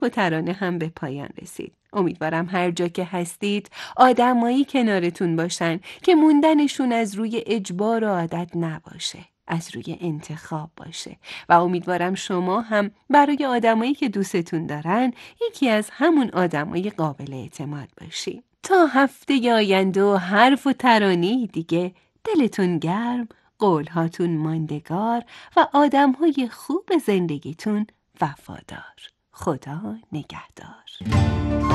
و ترانه هم به پایان رسید. امیدوارم هر جا که هستید آدمایی کنارتون باشن که موندنشون از روی اجبار و عادت نباشه، از روی انتخاب باشه و امیدوارم شما هم برای آدمایی که دوستتون دارن یکی از همون آدمای قابل اعتماد باشی. تا هفته آینده و حرف و ترانه‌ای دیگه، دلتون گرم، قولهاتون ماندگار و آدمهای خوب زندگیتون وفادار. خدا نگهدار.